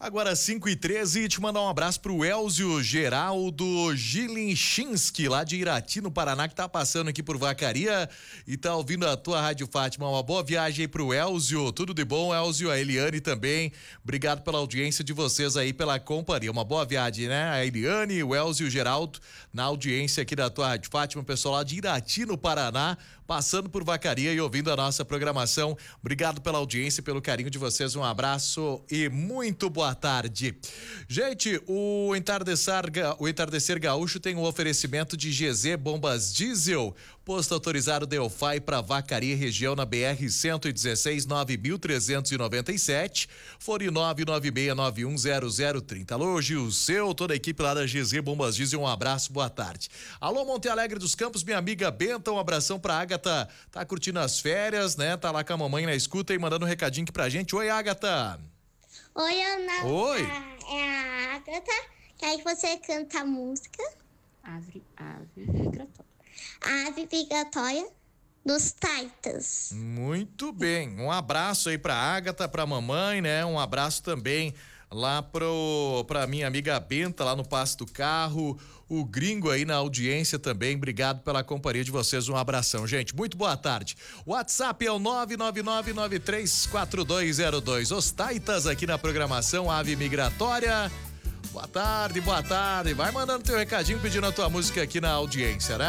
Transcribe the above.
Agora 5h13, te mandar um abraço pro Elzio Geraldo Gilinchinski, lá de Irati, no Paraná, que tá passando aqui por Vacaria e tá ouvindo a tua Rádio Fátima. Uma boa viagem aí pro Elzio, tudo de bom, Elzio, a Eliane também, obrigado pela audiência de vocês aí, pela companhia, uma boa viagem, né? A Eliane, o Elzio Geraldo, na audiência aqui da tua Rádio Fátima, pessoal lá de Irati, no Paraná, passando por Vacaria e ouvindo a nossa programação. Obrigado pela audiência, pelo carinho de vocês, um abraço e muito boa tarde. Gente, o Entardecer Gaúcho tem um oferecimento de GZ Bombas Diesel, posto autorizado Delphi para Vacaria, região na BR 116 9397, fone 996910030. Alô, Gilceu, toda a equipe lá da GZ Bombas Diesel, um abraço, boa tarde. Alô, Monte Alegre dos Campos, minha amiga Benta, um abração pra Ágata, tá curtindo as férias, né? Tá lá com a mamãe na escuta e mandando um recadinho aqui pra gente. Oi, Ágata. Oi, Ana. Oi. É a Ágata. Que aí você canta a música. Ave migratória. Ave migratória dos Taitas. Muito bem. Um abraço aí pra Ágata, pra mamãe, né? Um abraço também lá pra minha amiga Benta, lá no Passo do Carro, o Gringo aí na audiência também, obrigado pela companhia de vocês, um abração, gente, muito boa tarde. O WhatsApp é o 999934202, os Taitas aqui na programação Ave Migratória. Boa tarde, vai mandando teu recadinho pedindo a tua música aqui na audiência, né?